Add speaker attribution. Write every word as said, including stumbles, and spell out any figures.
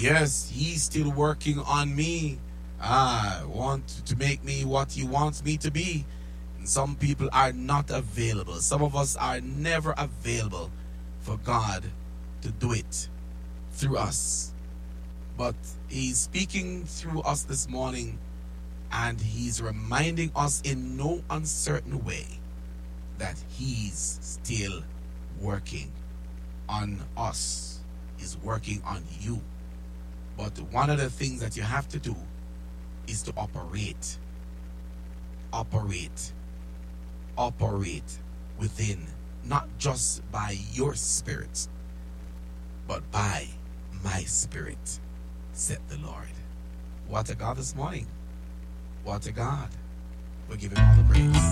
Speaker 1: Yes, he's still working on me. I want to make me what he wants me to be. And some people are not available. Some of us are never available for God to do it through us. But he's speaking through us this morning, and he's reminding us in no uncertain way that he's still working on us. He's working on you. But one of the things that you have to do is to operate. Operate. Operate within, not just by your spirit, but by my spirit, said the Lord. What a God this morning. What a God. We give him all the praise.